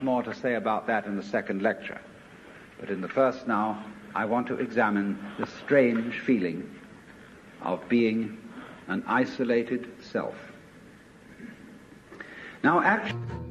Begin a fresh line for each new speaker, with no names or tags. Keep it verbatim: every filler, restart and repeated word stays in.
More to say about that in the second lecture. But in the first now, I want to examine the strange feeling of being an isolated self. Now, actually...